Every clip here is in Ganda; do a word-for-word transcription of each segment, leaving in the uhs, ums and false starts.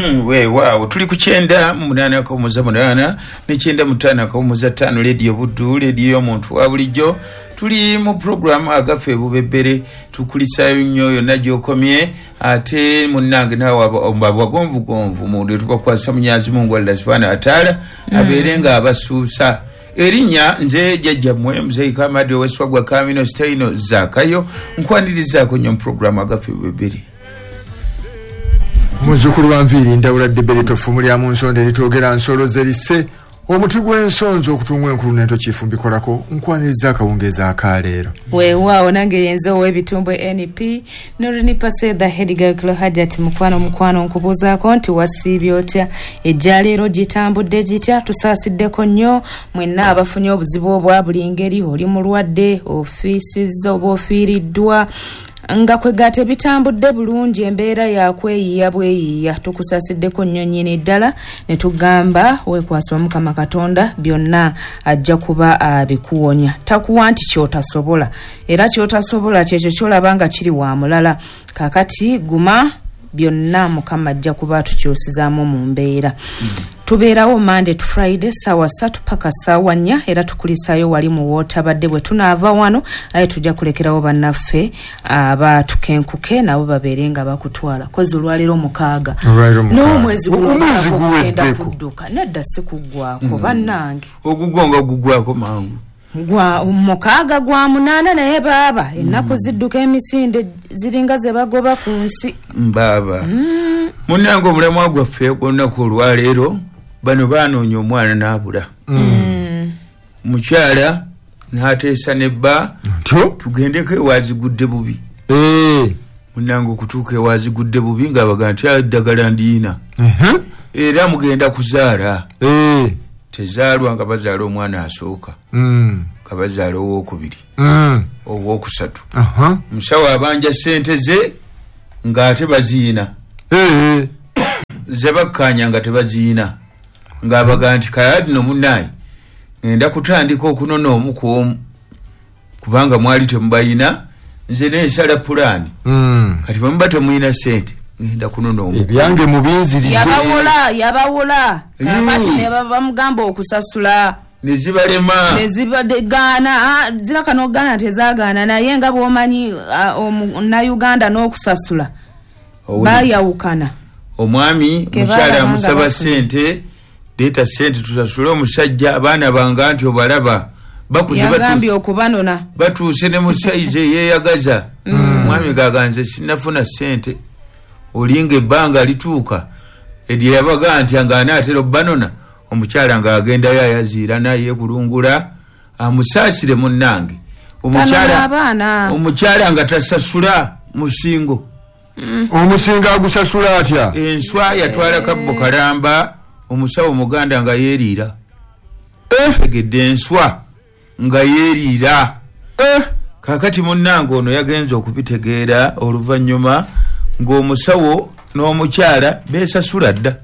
Mhm we wow tuli kuchenda munana ko muza munana ne chenda mutana ko muza tano radio Buddu radio omuntu wa bulijjo tuli mu program agafe bubebere tukulisa nyoyo najjo komye ate munange nawe abagomvu gonvu munde tubakwasa munyazi Mungu Allah subhanahu wa ta'ala aberenga abasusa erinya nze jajja mwe mzee Kamadi weswagwa Kamino Steino zakayo nkwaniriza ko nyom program agafe bubebere muzukuru wanviri ndawula debere tofumulya mu nsonde litogera nsolo zerise omuti gw'ensonzo okutungwa enkulu nento kifumbikolako nkwaniriza akawungeza akaleero weewaawo nange yenze ow'ebitumbwe N P Nurinipa Seda Hediga Kilohajati mukwano mukwano nkubuuzaako nti wasiibye otya ejja leero gitambudde gitya tusaasiddeko nnyo mwenna abafunye obuzibu obwa buli ngeri oli mulwadde ofiisiza oba ofiiriddwa nga kwegate bitambudde bulungi embeera yakweyiya bweyiya tukusasiddeko nnyo nnyini ddala ne tugamba weekwasa Omukama Katonda byonna ajja kuba abikuwonya takuwa nti kyotasobola era kyotasobola kyekyo kyolaba nga kiri wa mulala kakati guma byonna Mukama ajja kuba tukyosizaamu mu mbeera tubeerawo Monday to Friday sawa satu paka sawa nnya era tukulisayo wali mu wotabadde bwe tunaava wano aye tujja kulekerawo bannaffe aba tukenkuke nabo babeerenga bakutwala kozi olwaliro mukaaga n'omwezi gulenda kudduka nedda si kuggwako bannange ogugonga gugwako mangu gwa mukaaga gwa munana naye baba ennaku zidduka emisinde ziringa ze bagoba ku nsi baba munango mulamwa gwaffe olunaku olwaleero bano baanoonya omwana n'abula mukyala n'ateesa nebba tugendeko ewazigudde bubi munango okutuuka ewazigudde bubi ng'abaga nti eddagala ndiina era mugenda kuzaala tezaalwa nga bazaala omwana asooka nga bazaala owokubiri owokusatu musawo abanja sente ze ng'ate baziina ze bakkanya nga tebaziina ng'abaga nti kayadi no munnaye ngenda kutandika okunona omu ku omu kubanga mwali temubayina nze neesala pulaani kati bamuba temuyina sente ngenda kunona omu ebyange mubinzirize yabawola yabawola kakati ne bamugamba okusasula nezibalema nezibagaana ziraka n'ogaana tezagaana naye nga bw'omanyi Uganda n'okusasula bayawukana omwami mukyala amusaba sente leeta sente tusasule omusajja abaana banga nti obalaba yagambye okubanona batuuse ne musaize yeeyagaza omwami gaganze sinafuna sente olinga ebbanga lituuka eryo yabaga nti ng'anaatera obbanona omukyala ng'agendayo ayaziira naye kulungula amusaasire munnange omukyala omukyala nga tasasula musingo omusinga agusasula atya enswa yatwala kabbo kalamba omusawo muganda nga yeeriira tegedde enswa nga yeeriira kakati munnange ono yagenze okubitegeera oluvannyuma ng'omusawo n'omukyala beesasula dda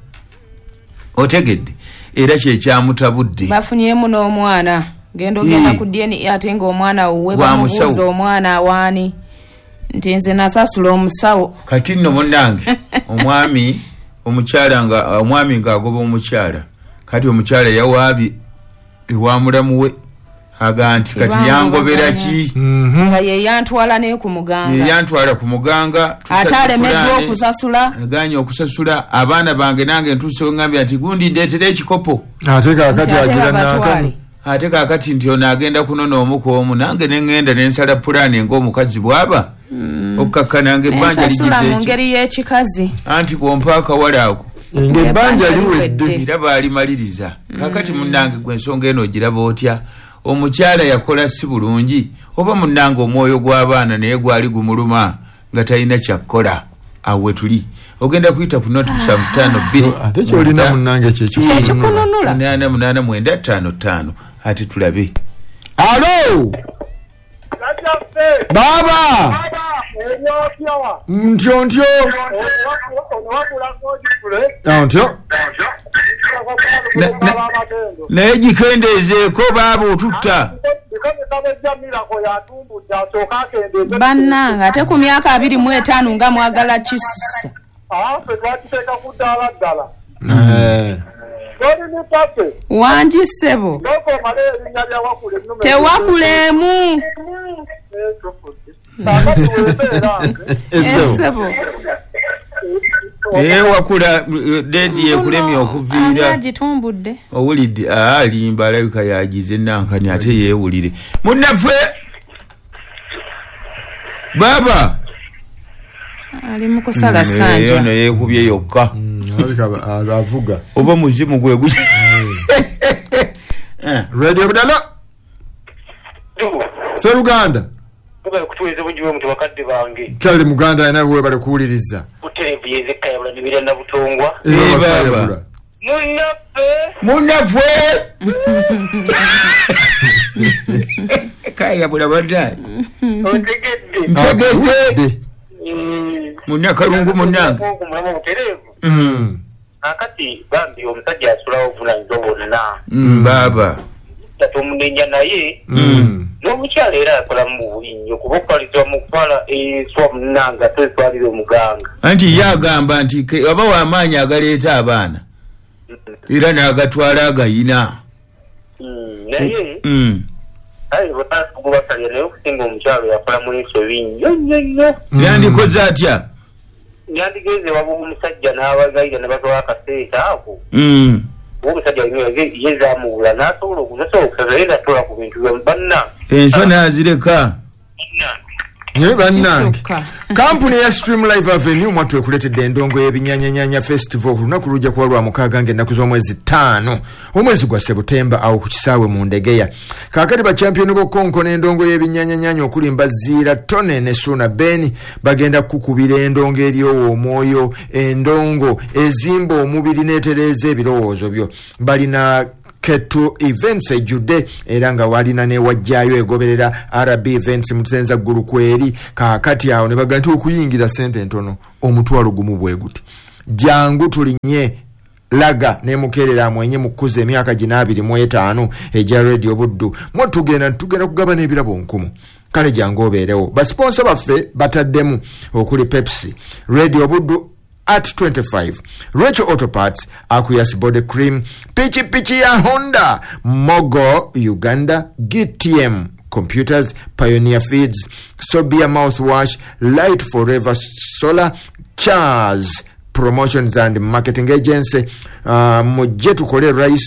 otegedde era kyekyamutabudde bafunyemu n'omwana genda ogenda ku D N A ate ng'omwana we bamubuuza omwana awaani nti nze nasasula omusawo kati nno munnange omwami omukyala nga omwami ng'agoba omukyala kati omukyala yawaabye ewa mulamu we aga nti kati yangobera ki nga ye yantwala ne ku muganga ye yantwala ku muganga ate alemeddwa okusasula aganye okusasula abaana bange nange ntuuse ngambye nti gundi ndeetera ekikopo ate kakati agira nakano ate kakati nti ono agenda kunona omuku omu nange neŋŋenda nensala pulaani ng'omukazi bw'aba okukakka nange ebbanja ligize mu ngeri y'ekikazi anti bw'ompa akawala ako ebbanja liwedde era baalimaliriza kakati munnange gwe ensonga eno ogiraba otya omukyala yakola si bulungi oba munnange omwoyo gw'abaana naye gwali gumuluma nga talina kyakkola awe tuli ogenda kuyita ku noti musanvu ttaano bbiri ate kyolina munnange kyekikununula munaana munaana mwenda ttaano ttaano ate tulabe alo baba ntyo ntyo ntyo naye gikendeezeeko baaba otutta bannanga ate ku myaka abiri mu etaano nga mwagala kisusa Ah, twatiteeka ku ddaala ddala. Toli ni pape. Wangi ssebo. Ndoko male erinnya lya Wakule. Tewakulemu. Ssebo. Eh Wakula dedi yekulemye okuviira. Agitumbudde. Owulidde ah limba alabika yagize nankani ate yeewulire. Munnaffe Baba ali mukusala sanja yono yekubye yokka alika avuga oba muzimu gwe gushi radio budala Seruganda kuba kutuweze bunjiwe mtu wakati bange kyali muganda nawe we bale kuwuliriza uteleviye zeka yabula nibira na butongwa eh baba Munnaffe Munnaffe kaya bula badai otegedde ntegedde munyakalungu munnange kumulama buterevu mm akati bambi omusajja asulawo vunanyizwa bonna baba tatomunenya naye mm n'omukyala era akola mu bubi nnyo kuba okutwalizibwa mu kutwala enswa munnanga twetwalira omuganga anti yagamba nti aba w'amaanyi agaleeta abaana era n'agatwala agayina naye mm ayi batakubasalya naye okusinga omukyalo yakola mu ensobi nnyo nnyo nnyo yandikoze atya yandigeze waba omusajja n'abagayira ne batwala akaseeta ako mm omusajja ye zamubula n'asobola okusobola okusaza ye natola ku bintu bya banna enswa n'azireka ne bannange kampuni ya Stream Live Avenue mwatu ekuletedde endongo y'ebinyanyanyanya festival ku lunaku lujja kuba lwa mukaaga ng'ennaku z'omwezi ttaano omwezi gwa Septemba awo ku kisaawe mu Ndegeya kaakati bachampioni b'okkonko n'endongo y'ebinyanyanyanya okuli Mbaziira Tone ne Suna Beni bagenda kukubira endongo eriwo omwoyo endongo ezimba omubiri n'etereeza ebirowoozo byo balina Ketu Events ejjudde era nga walina ne wajjayo egoberera R B Events mutenza ggulu kweri kaakati awo ne baga nti okuyingira sente ntono omutwalo gumu bwe guti jangu tulinye laga ne mukerera mwenye mukuza emyaka ginabiri mu etaano ejja radio buddu mo tugenda tugenda kugabana ebirabo nkumu kale jangu obeerewo basponsa baffe bataddemu okuli Pepsi radio buddu at twenty-five Rachel Auto Parts Akuyas Body Cream Pichi Pichi ya Honda Mogo Uganda G T M Computers Pioneer Feeds Sobia Mouthwash Light Forever Solar Chaz Promotions and Marketing Agency uh, Mojetu Kole Rice